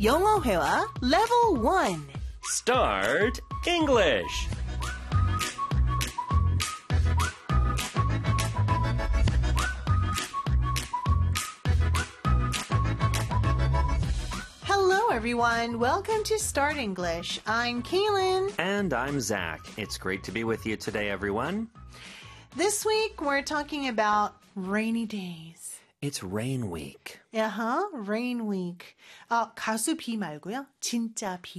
영어 회화 Level 1. Start English. Hello, everyone. Welcome to Start English. I'm Kaylin. And I'm Zach. It's great to be with you today, everyone. This week, we're talking about rainy days. It's rain week. Rain week. 가수 비 말고요. 진짜 비.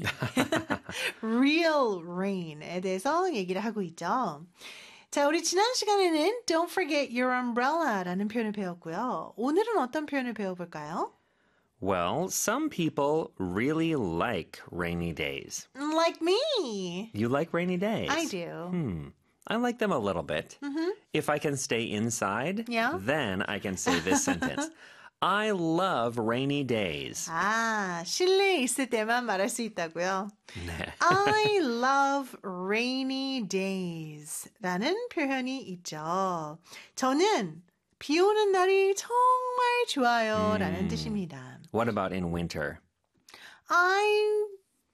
Real rain에 대해서 얘기를 하고 있죠. 자, 우리 지난 시간에는 Don't forget your umbrella라는 표현을 배웠고요. 오늘은 어떤 표현을 배워볼까요? Well, some people really like rainy days. Like me. You like rainy days? I do. I like them a little bit. If I can stay inside, Yeah? then I can say this sentence. I love rainy days. 실내에 있을 때만 말할 수 있다고요? 네. I love rainy days 라는 표현이 있죠. 저는 비 오는 날이 정말 좋아요 라는 뜻입니다. What about in winter? I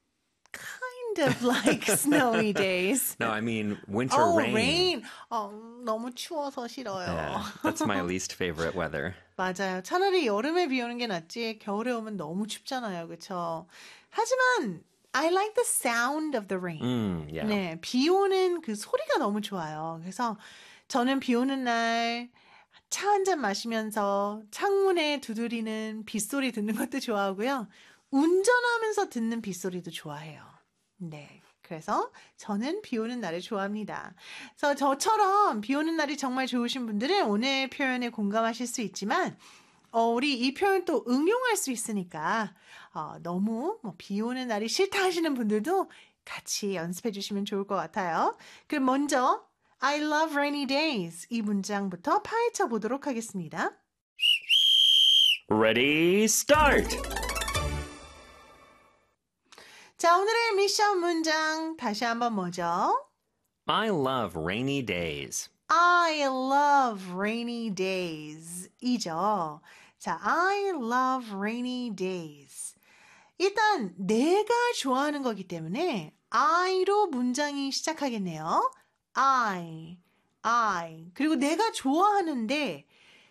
kind of like snowy days. No, I mean winter rain. 너무 추워서 싫어요. Yeah, that's my least favorite weather. 맞아요. 차라리 여름에 비 오는 게 낫지 겨울에 오면 너무 춥잖아요. 그렇죠? 하지만 I like the sound of the rain. Yeah. 네, 비 오는 그 소리가 너무 좋아요. 그래서 저는 비 오는 날 차 한 잔 마시면서 창문에 두드리는 빗소리 듣는 것도 좋아하고요. 운전하면서 듣는 빗소리도 좋아해요. 네. 그래서 저는 비 오는 날을 좋아합니다. 그래서 저처럼 비 오는 날이 정말 좋으신 분들은 오늘 표현에 공감하실 수 있지만 우리 이 표현 또 응용할 수 있으니까 너무 비 오는 날이 싫다 하시는 분들도 같이 연습해 주시면 좋을 것 같아요. 그럼 먼저 I love rainy days 이 문장부터 파헤쳐 보도록 하겠습니다. Ready, start! 자, 오늘의 미션 문장 다시 한번 뭐죠? I love rainy days. I love rainy days 이죠. 자, I love rainy days. 일단 내가 좋아하는 거기 때문에 I로 문장이 시작하겠네요. I. 그리고 내가 좋아하는데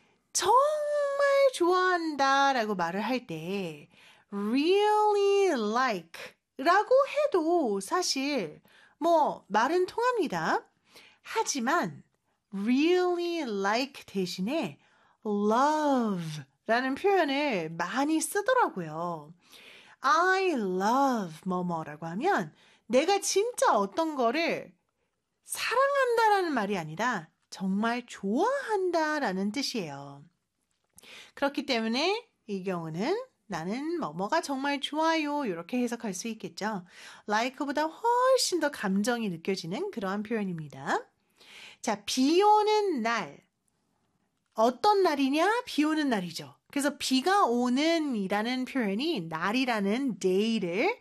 정말 좋아한다 라고 말을 할 때 really like 라고 해도 사실 말은 통합니다. 하지만 really like 대신에 love 라는 표현을 많이 쓰더라고요. I love 뭐뭐라고 하면 내가 진짜 어떤 거를 사랑한다라는 말이 아니라 정말 좋아한다라는 뜻이에요. 그렇기 때문에 이 경우는 나는 뭐뭐가 정말 좋아요 이렇게 해석할 수 있겠죠. like보다 훨씬 더 감정이 느껴지는 그러한 표현입니다. 자, 비 오는 날. 어떤 날이냐? 비 오는 날이죠. 그래서 비가 오는 이라는 표현이 날이라는 day를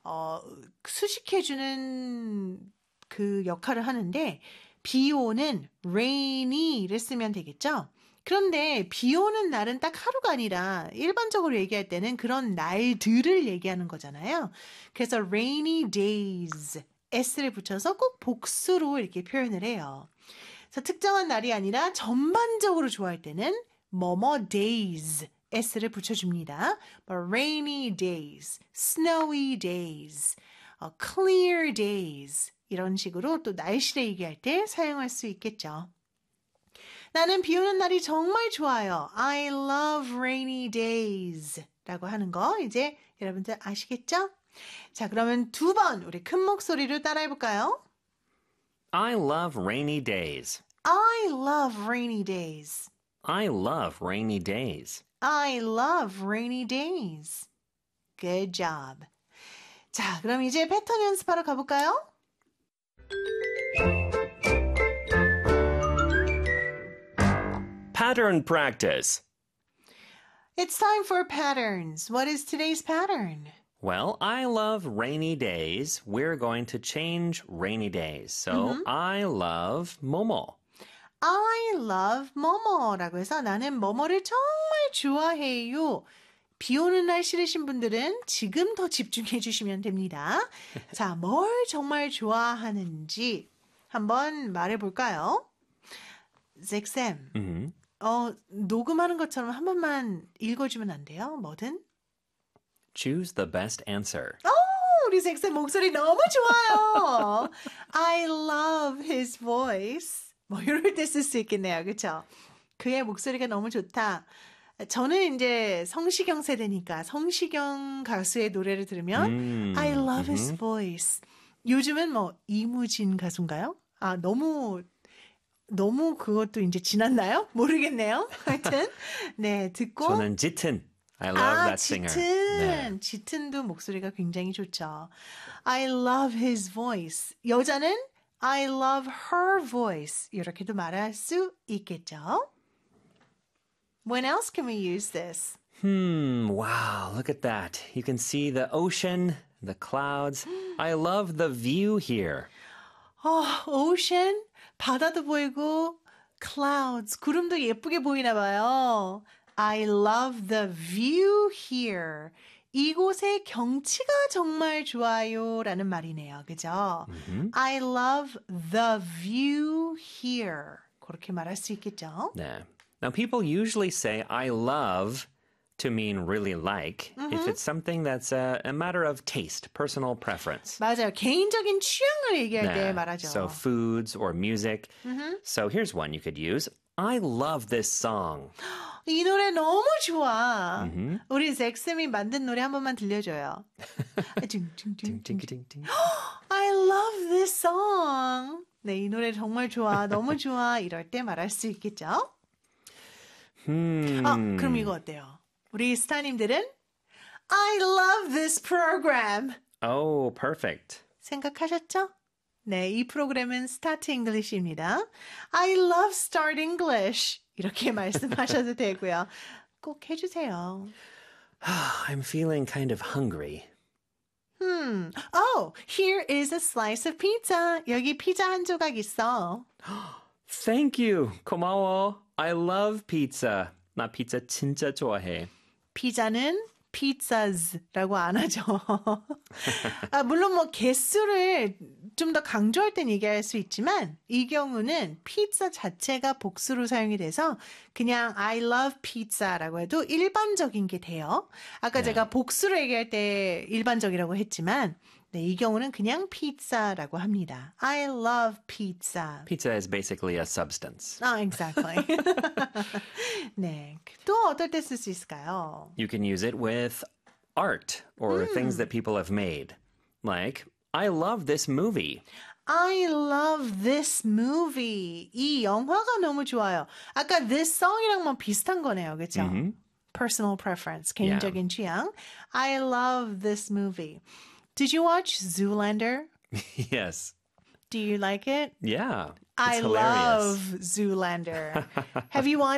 수식해주는 그 역할을 하는데 비 오는 rainy를 쓰면 되겠죠. 그런데 비 오는 날은 딱 하루가 아니라 일반적으로 얘기할 때는 그런 날들을 얘기하는 거잖아요. 그래서 rainy days, s를 붙여서 꼭 복수로 이렇게 표현을 해요. 그래서 특정한 날이 아니라 전반적으로 좋아할 때는 뭐뭐 days, s를 붙여줍니다. rainy days, snowy days, clear days 이런 식으로 또 날씨를 얘기할 때 사용할 수 있겠죠. 나는 비 오는 날이 정말 좋아요. I love rainy days 라고 하는 거 이제 여러분들 아시겠죠? 자, 그러면 두 번 우리 큰 목소리로 따라해볼까요? I love rainy days. I love rainy days. I love rainy days. I love rainy days. Good job. 자, 그럼 이제 패턴 연습하러 가볼까요? Pattern practice. It's time for patterns. What is today's pattern? Well, I love rainy days. We're going to change rainy days. So I love Momo. I love 뭐뭐라고 해서 나는 뭐뭐를 정말 좋아해요. 비 오는 날 싫으신 분들은 지금 더 집중해 주시면 됩니다. 자, 뭘 정말 좋아하는지 한번 말해 볼까요? 잭쌤, Mhm. 녹음하는 것처럼 한 번만 읽어주면 안 돼요? 뭐든? Choose the best answer. 우리 잭쌤 목소리 너무 좋아요. I love his voice. 뭐 이럴 때 쓸 수 있겠네요. 그렇죠? 그의 목소리가 너무 좋다. 저는 이제 성시경 세대니까 성시경 가수의 노래를 들으면 I love his voice. 요즘은 뭐 이무진 가수인가요? 아, 너무 그것도 이제 지났나요? 모르겠네요. 하여튼 네, 듣고 저는 짙은. I love that singer. 네. 짙은도 목소리가 굉장히 좋죠. I love his voice. 여자는 I love her voice. 이렇게도 말할 수 있겠죠. When else can we use this? Wow, look at that. You can see the ocean, the clouds. I love the view here. ocean, 바다도 보이고 clouds, 구름도 예쁘게 보이나 봐요. I love the view here. 이곳의 경치가 정말 좋아요 라는 말이네요. 그죠? I love the view here. 그렇게 말할 수 있겠죠? 네. Now, people usually say I love to mean really like if it's something that's a matter of taste, personal preference. 맞아요. 개인적인 취향을 얘기할 때 네. 말하죠. So foods or music. So here's one you could use. I love this song. 이 노래 너무 좋아. 우리 잭쌤이 만든 노래 한 번만 들려줘요. 띵띵띵띵. I love this song. 네, 이 노래 정말 좋아. 너무 좋아. 이럴 때 말할 수 있겠죠? 그럼 이거 어때요? 우리 스타님들은 I love this program. Oh, perfect. 생각하셨죠? 네, 이 프로그램은 Start English입니다. I love Start English. 이렇게 말씀하셔도 되고요. 꼭 해주세요. I'm feeling kind of hungry. Oh, here is a slice of pizza. 여기 피자 한 조각 있어. Thank you. 고마워. I love pizza. 나 피자 진짜 좋아해. 피자는 pizzas라고 안 하죠. 물론 뭐 개수를 좀 더 강조할 땐 얘기할 수 있지만 이 경우는 피자 자체가 복수로 사용이 돼서 그냥 I love pizza라고 해도 일반적인 게 돼요. 아까 제가 복수로 얘기할 때 일반적이라고 했지만 네, 이 경우는 그냥 피자라고 합니다. I love pizza. Pizza is basically a substance. Exactly. 네, 또 어떨 때 쓸 수 있을까요? You can use it with art or things that people have made. Like, I love this movie. I love this movie. 이 영화가 너무 좋아요. 아까 this song이랑 뭐 비슷한 거네요. 그렇죠? Personal preference, 개인적인 취향. I love this movie. Did you watch Zoolander? Yes. Do you like it? Yeah. It's I hilarious. love Zoolander. Have you watched